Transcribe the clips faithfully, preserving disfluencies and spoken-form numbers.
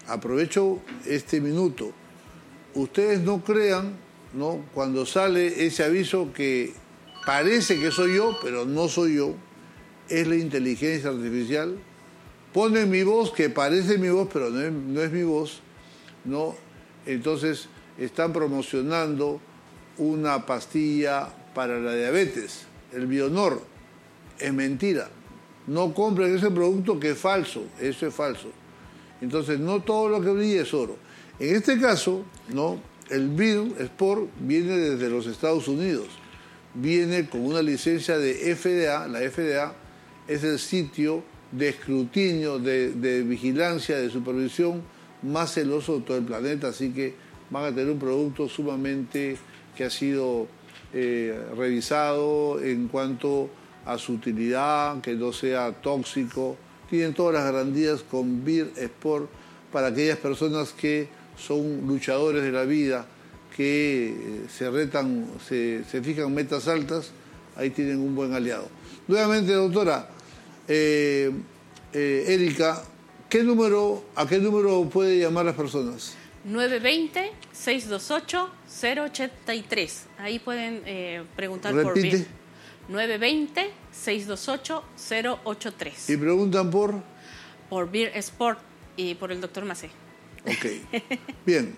aprovecho este minuto. Ustedes no crean, ¿no?, cuando sale ese aviso que parece que soy yo, pero no soy yo, es la inteligencia artificial. Ponen mi voz, que parece mi voz, pero no es, no es mi voz, ¿no? Entonces están promocionando una pastilla para la diabetes, el Bionor. Es mentira. No compren ese producto, que es falso, eso es falso. Entonces no todo lo que brilla es oro. En este caso, ¿no?, el Beer Sport viene desde los Estados Unidos, viene con una licencia de F D A. La F D A es el sitio de escrutinio, de, de vigilancia, de supervisión más celoso de todo el planeta, así que van a tener un producto sumamente que ha sido eh, revisado en cuanto a su utilidad, que no sea tóxico. Tienen todas las garantías con Beer Sport para aquellas personas que son luchadores de la vida, que eh, se retan, se, se fijan metas altas. Ahí tienen un buen aliado. Nuevamente, doctora, eh, eh, Erika, ¿qué número, ¿a qué número puede llamar las personas? nueve dos cero, seis dos ocho, cero ocho tres. Ahí pueden eh, preguntar. Repite. Por Beer. nueve dos cero, seis dos ocho, cero ocho tres. ¿Y preguntan por? Por Beer Sport y por el doctor Macé. Ok. Bien.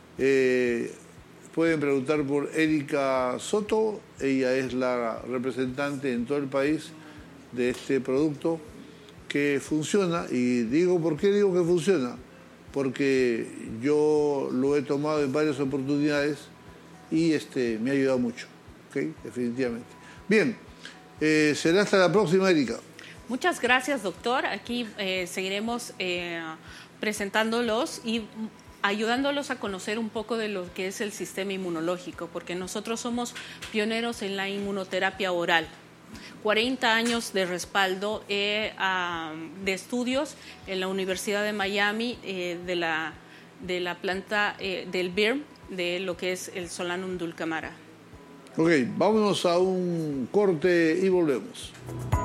Eh, pueden preguntar por Erika Soto. Ella es la representante en todo el país de este producto que funciona. Y digo, ¿por qué digo que funciona? Porque yo lo he tomado en varias oportunidades y este, me ha ayudado mucho. ¿Ok? Definitivamente. Bien. Eh, será hasta la próxima, Erika. Muchas gracias, doctor. Aquí eh, seguiremos eh, presentándolos y ayudándolos a conocer un poco de lo que es el sistema inmunológico, porque nosotros somos pioneros en la inmunoterapia oral. cuarenta años de respaldo eh, a, de estudios en la Universidad de Miami, eh, de, la, de la planta eh, del Beer, de lo que es el Solanum dulcamara. Ok, vámonos a un corte y volvemos.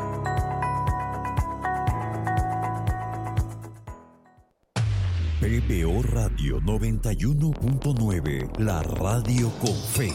P B O Radio noventa y uno punto nueve, la radio con fe.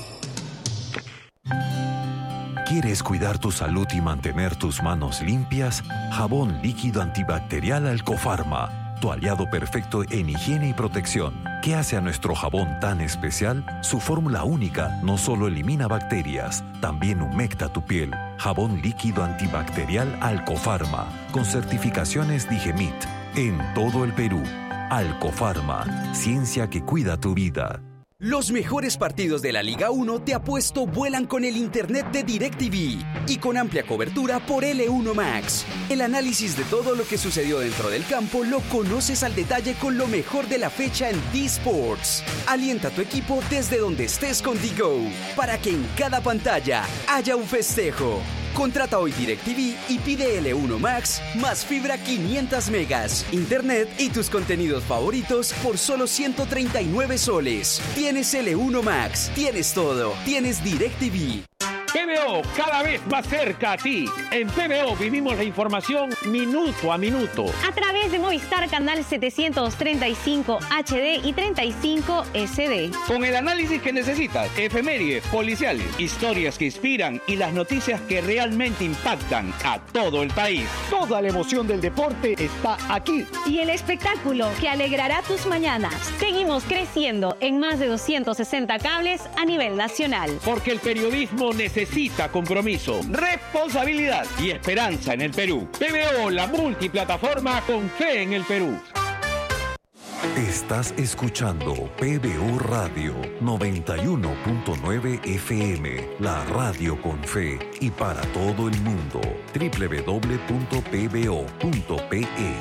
¿Quieres cuidar tu salud y mantener tus manos limpias? Jabón líquido antibacterial Alcofarma, tu aliado perfecto en higiene y protección. ¿Qué hace a nuestro jabón tan especial? Su fórmula única no solo elimina bacterias, también humecta tu piel. Jabón líquido antibacterial Alcofarma, con certificaciones Digemit, en todo el Perú. Alcofarma, ciencia que cuida tu vida. Los mejores partidos de la Liga uno te apuesto vuelan con el internet de DirecTV y con amplia cobertura por L uno Max. El análisis de todo lo que sucedió dentro del campo lo conoces al detalle con lo mejor de la fecha en D-Sports. Alienta a tu equipo desde donde estés con D-Go para que en cada pantalla haya un festejo. Contrata hoy DirecTV y pide L uno Max más fibra quinientos megas, internet y tus contenidos favoritos por solo ciento treinta y nueve soles. Tienes L uno Max, tienes todo, tienes DirecTV. P B O, cada vez más cerca a ti. En P B O vivimos la información minuto a minuto. A través de Movistar Canal setecientos treinta y cinco H D y treinta y cinco S D. Con el análisis que necesitas, efemérides, policiales, historias que inspiran y las noticias que realmente impactan a todo el país. Toda la emoción del deporte está aquí. Y el espectáculo que alegrará tus mañanas. Seguimos creciendo en más de doscientos sesenta cables a nivel nacional. Porque el periodismo necesita Necesita compromiso, responsabilidad y esperanza en el Perú. P B O, la multiplataforma con fe en el Perú. Estás escuchando P B O Radio noventa y uno punto nueve F M, la radio con fe y para todo el mundo. doble u doble u doble u punto p b o punto p e.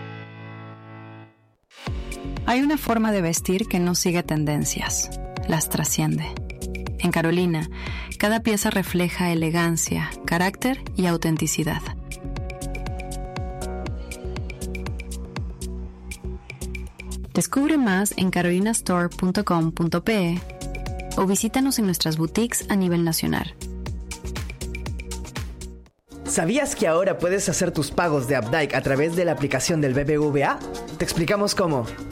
Hay una forma de vestir que no sigue tendencias, las trasciende. En Carolina, cada pieza refleja elegancia, carácter y autenticidad. Descubre más en carolina store punto com punto p e o visítanos en nuestras boutiques a nivel nacional. ¿Sabías que ahora puedes hacer tus pagos de Updike a través de la aplicación del B B V A? Te explicamos cómo.